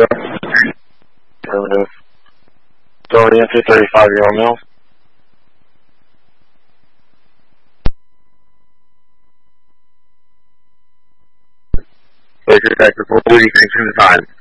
Affirmative. Don't answer 35-year-old male. Baker, what do you think in the time?